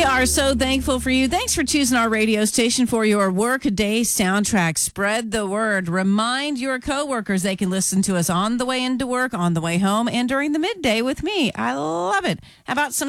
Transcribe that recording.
We are so thankful for you. Thanks for choosing our radio station for your workday soundtrack. Spread the word. Remind your coworkers they can listen to us on the way into work, on the way home, and during the midday with me. I love it. How about some